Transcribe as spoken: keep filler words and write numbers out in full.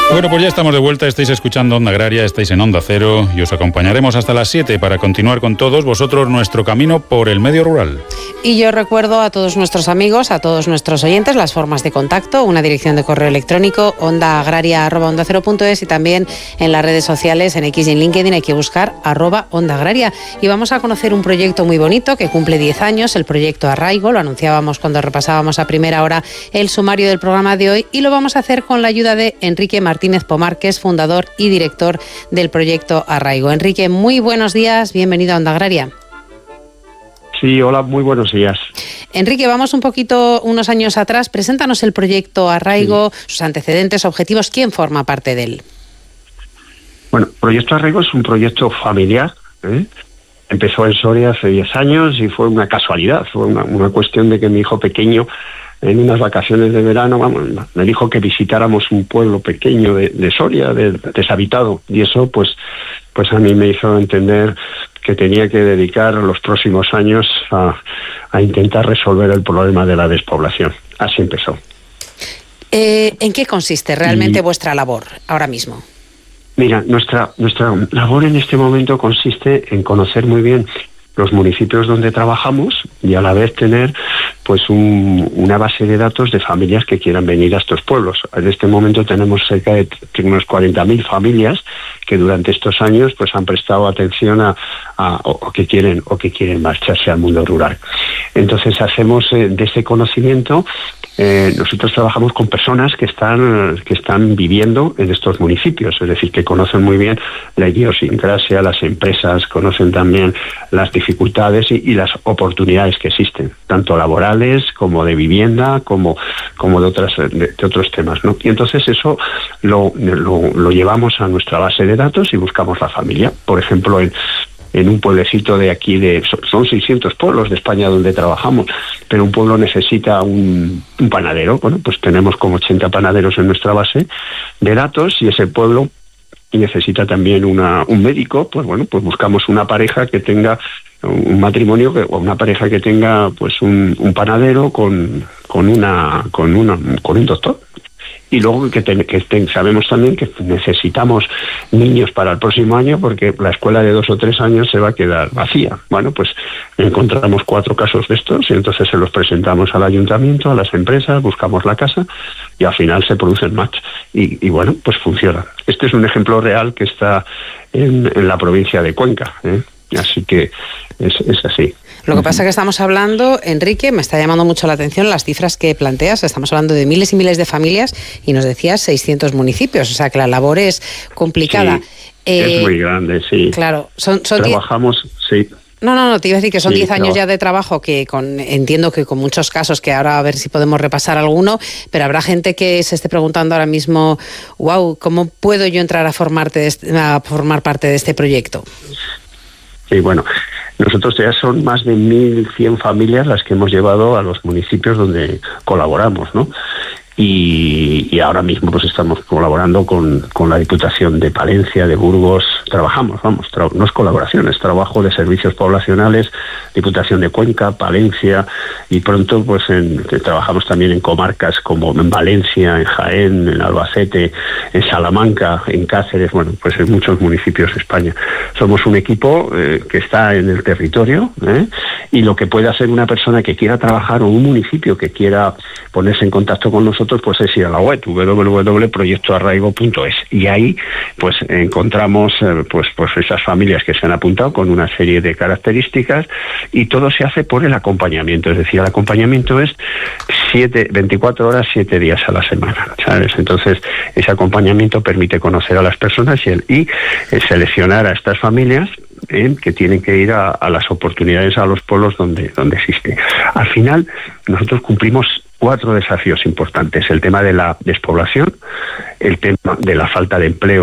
Bueno, pues ya estamos de vuelta, estáis escuchando Onda Agraria, estáis en Onda Cero y os acompañaremos hasta las siete para continuar con todos vosotros nuestro camino por el medio rural. Y yo recuerdo a todos nuestros amigos, a todos nuestros oyentes, las formas de contacto, una dirección de correo electrónico, ondaagraria arroba onda cero punto es, y también en las redes sociales, en X y en LinkedIn hay que buscar arroba Onda Agraria. Y vamos a conocer un proyecto muy bonito que cumple diez años, el proyecto Arraigo, lo anunciábamos cuando repasábamos a primera hora el sumario del programa de hoy, y lo vamos a hacer con la ayuda de Enrique Martínez Pomar, que es fundador y director del proyecto Arraigo. Enrique, muy buenos días, bienvenido a Onda Agraria. Sí, hola, muy buenos días. Enrique, vamos un poquito unos años atrás. Preséntanos el proyecto Arraigo, sí. Sus antecedentes, objetivos, ¿quién forma parte de él? Bueno, Proyecto Arraigo es un proyecto familiar, ¿eh? Empezó en Soria hace diez años y fue una casualidad, fue una, una cuestión de que mi hijo pequeño, en unas vacaciones de verano, vamos, me dijo que visitáramos un pueblo pequeño de, de Soria, de, deshabitado, y eso pues, pues a mí me hizo entender que tenía que dedicar los próximos años a, a intentar resolver el problema de la despoblación. Así empezó. Eh, ¿En qué consiste realmente y, vuestra labor ahora mismo? Mira, nuestra, nuestra labor en este momento consiste en conocer muy bien los municipios donde trabajamos y a la vez tener pues un, una base de datos de familias que quieran venir a estos pueblos. En este momento tenemos cerca de unos cuarenta mil familias que durante estos años pues han prestado atención a, a o, o que quieren o que quieren marcharse al mundo rural. Entonces hacemos eh, de ese conocimiento, eh, nosotros trabajamos con personas que están que están viviendo en estos municipios, es decir, que conocen muy bien la idiosincrasia, las empresas, conocen también las dificultades y, y las oportunidades que existen, tanto laborales como de vivienda, como, como de, otras, de, de otros temas, ¿no? Y entonces eso lo, lo, lo llevamos a nuestra base de datos y buscamos la familia. Por ejemplo, en, en un pueblecito de aquí, de son seiscientos pueblos de España donde trabajamos, pero un pueblo necesita un, un panadero. Bueno, pues tenemos como ochenta panaderos en nuestra base de datos y ese pueblo y necesita también una, un médico. Pues bueno, pues buscamos una pareja que tenga un matrimonio que, o una pareja que tenga pues un, un panadero con, con una con una con un doctor. Y luego que, ten, que ten, sabemos también que necesitamos niños para el próximo año porque la escuela de dos o tres años se va a quedar vacía. Bueno, pues encontramos cuatro casos de estos y entonces se los presentamos al ayuntamiento, a las empresas, buscamos la casa y al final se producen match. Y, y bueno, pues funciona. Este es un ejemplo real que está en, en la provincia de Cuenca, ¿eh? Así que es, es así. Lo que pasa es que estamos hablando, Enrique, me está llamando mucho la atención las cifras que planteas. Estamos hablando de miles y miles de familias y nos decías seiscientos municipios, o sea que la labor es complicada. Sí, eh, es muy grande, sí. Claro, son, son trabajamos, sí. No, no, no, te iba a decir que son diez sí, años no. ya de trabajo, que con entiendo que con muchos casos, que ahora a ver si podemos repasar alguno, pero habrá gente que se esté preguntando ahora mismo, wow, ¿cómo puedo yo entrar a, formarte de este, a formar parte de este proyecto? Sí, bueno, nosotros ya son más de mil cien familias las que hemos llevado a los municipios donde colaboramos, ¿no? Y, y ahora mismo pues estamos colaborando con, con la Diputación de Palencia, de Burgos, trabajamos, vamos, tra- no es colaboración, es trabajo de servicios poblacionales, Diputación de Cuenca, Palencia, y pronto pues en, trabajamos también en comarcas como en Valencia, en Jaén, en Albacete, en Salamanca, en Cáceres, bueno, pues en muchos municipios de España. Somos un equipo eh, que está en el territorio, ¿eh? Y lo que puede hacer una persona que quiera trabajar o un municipio que quiera ponerse en contacto con nosotros pues es ir a la web doble u doble u doble u punto proyecto arraigo punto es y ahí pues encontramos eh, pues pues esas familias que se han apuntado con una serie de características y todo se hace por el acompañamiento, es decir, el acompañamiento es siete, veinticuatro horas, siete días a la semana, ¿sabes? Entonces ese acompañamiento permite conocer a las personas y, el, y eh, seleccionar a estas familias eh, que tienen que ir a, a las oportunidades, a los pueblos donde, donde existe. Al final nosotros cumplimos cuatro desafíos importantes: el tema de la despoblación, el tema de la falta de empleo